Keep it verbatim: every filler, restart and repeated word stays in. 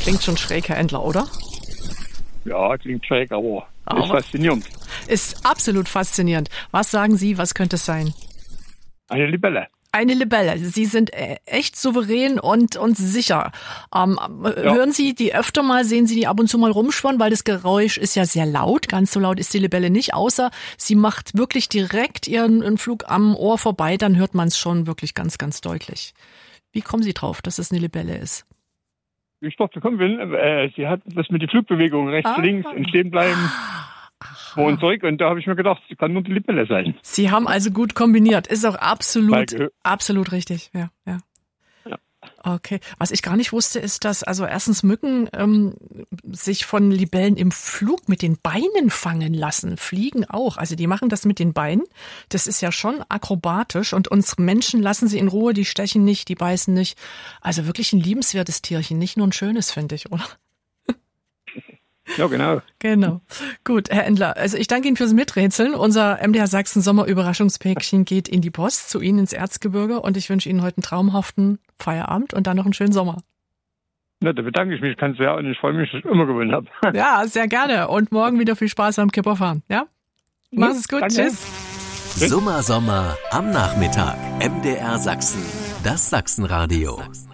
klingt schon schräg, Herr Endler, oder? Ja, klingt schräg, aber, aber ist faszinierend. Ist absolut faszinierend. Was sagen Sie, was könnte es sein? Eine Libelle. Eine Libelle. Sie sind echt souverän und, und sicher. Ähm, ja. Hören Sie die öfter mal, sehen Sie die ab und zu mal rumschwirren, weil das Geräusch ist ja sehr laut. Ganz so laut ist die Libelle nicht, außer sie macht wirklich direkt ihren, ihren Flug am Ohr vorbei, dann hört man es schon wirklich ganz, ganz deutlich. Wie kommen Sie drauf, dass es eine Libelle ist? Wie ich drauf gekommen bin, äh, sie hat das mit den Flugbewegungen rechts, ah. links, und stehen bleiben. Vor und zurück, und da habe ich mir gedacht, sie kann nur die Libelle sein. Sie haben also gut kombiniert. Ist auch absolut, absolut richtig. Ja, ja. Ja. Okay. Was ich gar nicht wusste, ist, dass also erstens Mücken ähm, sich von Libellen im Flug mit den Beinen fangen lassen. Fliegen auch. Also die machen das mit den Beinen. Das ist ja schon akrobatisch. Und uns Menschen lassen sie in Ruhe. Die stechen nicht, die beißen nicht. Also wirklich ein liebenswertes Tierchen. Nicht nur ein schönes, finde ich, oder? Ja, genau. Genau. Gut, Herr Endler, also ich danke Ihnen fürs Miträtseln. Unser M D R Sachsen Sommer-Überraschungspäckchen geht in die Post zu Ihnen ins Erzgebirge und ich wünsche Ihnen heute einen traumhaften Feierabend und dann noch einen schönen Sommer. Ja, da bedanke ich mich ganz sehr und ich freue mich, dass ich immer gewonnen habe. Ja, sehr gerne und morgen wieder viel Spaß am Kipperfahren. Ja? Machen Sie es gut. Danke. Tschüss. Sommer, Sommer am Nachmittag. M D R Sachsen. Das Sachsenradio.